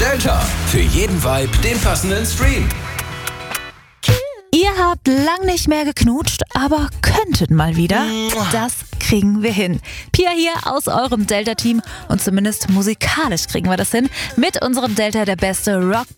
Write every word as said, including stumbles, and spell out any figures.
Delta, für jeden Vibe den passenden Stream. Ihr habt lang nicht mehr geknutscht, aber könntet mal wieder. Das kriegen wir hin. Pia hier aus eurem Delta-Team und zumindest musikalisch kriegen wir das hin. Mit unserem Delta der beste Rock